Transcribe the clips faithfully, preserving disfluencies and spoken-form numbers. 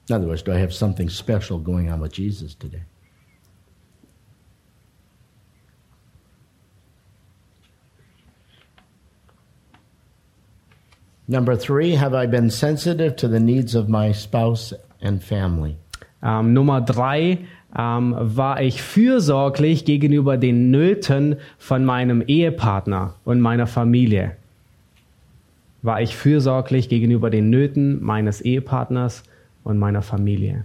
In other words, do I have something special going on with Jesus today? Number three, have I been sensitive to the needs of my spouse and family? Ähm, Nummer drei, ähm, war ich fürsorglich gegenüber den Nöten von meinem Ehepartner und meiner Familie? War ich fürsorglich gegenüber den Nöten meines Ehepartners und meiner Familie?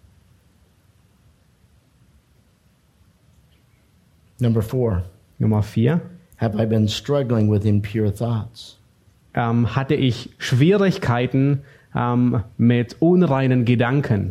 Number four, Nummer vier, have I been struggling with impure thoughts? ähm, hatte ich Schwierigkeiten ähm, mit unreinen Gedanken?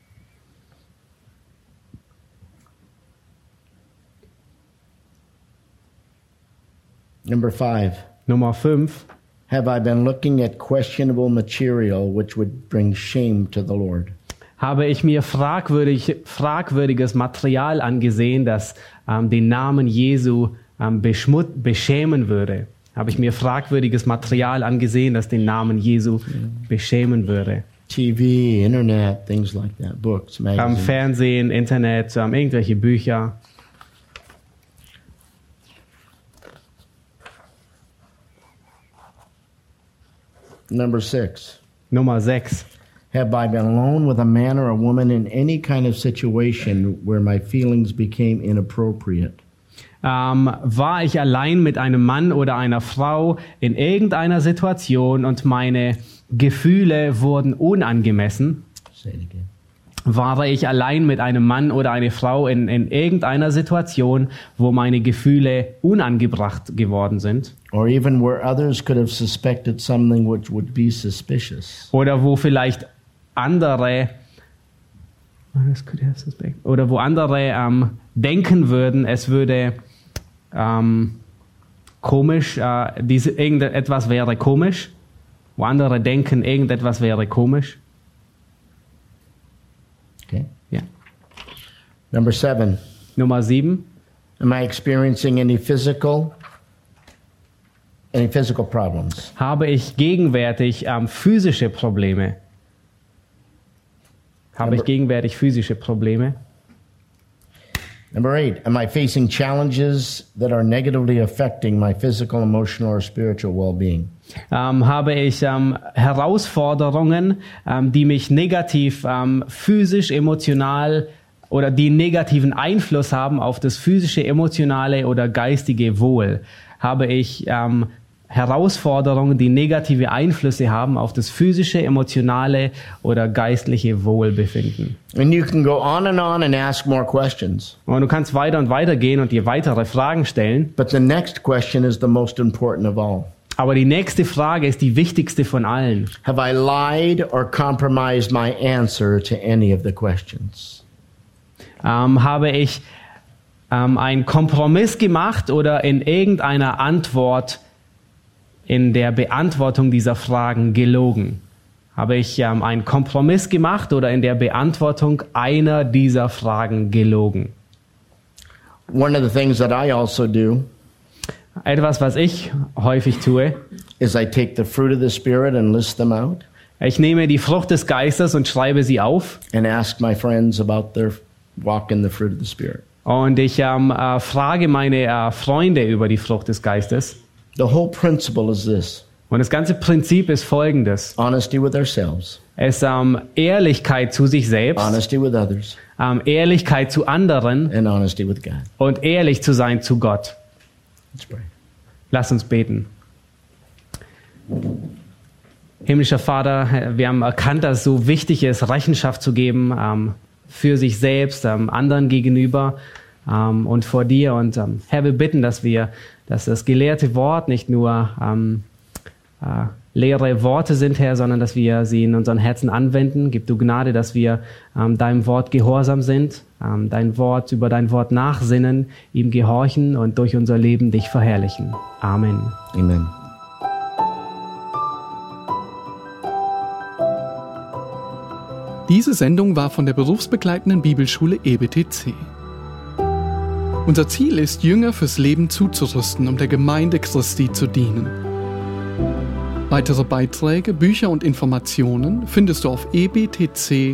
Number five, Nummer fünf, have I been looking at questionable material which would bring shame to the Lord? habe ich mir fragwürdig, fragwürdiges Material angesehen, das ähm, den Namen Jesu ähm, beschmut, beschämen würde. Habe ich mir fragwürdiges Material angesehen, das den Namen Jesu beschämen würde. T V, internet, things like that, books, Ähm, magazines. Fernsehen, Internet, ähm, irgendwelche Bücher. Number six, Nummer sechs. have I been alone with a man or a woman in any kind of situation where my feelings became inappropriate? Ähm, war ich allein mit einem Mann oder einer Frau in irgendeiner Situation und meine Gefühle wurden unangemessen? Say it again. War ich allein mit einem Mann oder einer Frau in, in irgendeiner Situation, wo meine Gefühle unangebracht geworden sind? Or even where others could have suspected something which would be suspicious? Oder wo vielleicht andere oder wo andere ähm, denken würden, es würde ähm, komisch, äh, diese, irgendetwas wäre komisch, wo andere denken, irgendetwas wäre komisch. Okay. Ja. Number seven, Nummer sieben. am I experiencing any physical, any physical problems? Habe ich gegenwärtig ähm, physische Probleme? Habe ich gegenwärtig physische Probleme? Number eight, am I facing challenges that are negatively affecting my physical, emotional, or spiritual well-being? Ähm, habe ich ähm, Herausforderungen, ähm, die mich negativ ähm, physisch, emotional oder die negativen Einfluss haben auf das physische, emotionale oder geistige Wohl? Habe ich ähm, Herausforderungen, die negative Einflüsse haben auf das physische, emotionale oder geistliche Wohlbefinden? And you can go on and on and ask more questions. Und du kannst weiter und weiter gehen und dir weitere Fragen stellen. But the next question is the most important of all. Aber die nächste Frage ist die wichtigste von allen. Have I lied or compromised my answer to any of the questions? Ähm, habe ich ähm, einen Kompromiss gemacht oder in irgendeiner Antwort, in der Beantwortung dieser Fragen gelogen? Habe ich ähm, einen Kompromiss gemacht oder in der Beantwortung einer dieser Fragen gelogen? One of the things that I also do Etwas, was ich häufig tue, is I take the fruit of the Spirit and list them out ich nehme die Frucht des Geistes und schreibe sie auf and ask my friends about their walk in the fruit of the Spirit. und ich ähm, äh, frage meine äh, Freunde über die Frucht des Geistes. The whole principle is this: Und das ganze Prinzip ist folgendes. honesty with ourselves, Es ähm, Ehrlichkeit zu sich selbst, honesty with others, ähm, Ehrlichkeit zu anderen and honesty with God. und ehrlich zu sein zu Gott. Let's pray. Lass uns beten. Himmlischer Vater, wir haben erkannt, dass es so wichtig ist, Rechenschaft zu geben ähm, für sich selbst, ähm, anderen gegenüber ähm, und vor dir. Und ähm, Herr, wir bitten, dass wir, dass das gelehrte Wort nicht nur ähm, äh, leere Worte sind, Herr, sondern dass wir sie in unseren Herzen anwenden. Gib du Gnade, dass wir ähm, deinem Wort gehorsam sind, ähm, dein Wort, über dein Wort nachsinnen, ihm gehorchen und durch unser Leben dich verherrlichen. Amen. Amen. Diese Sendung war von der berufsbegleitenden Bibelschule E B T C. Unser Ziel ist, Jünger fürs Leben zuzurüsten, um der Gemeinde Christi zu dienen. Weitere Beiträge, Bücher und Informationen findest du auf e b t c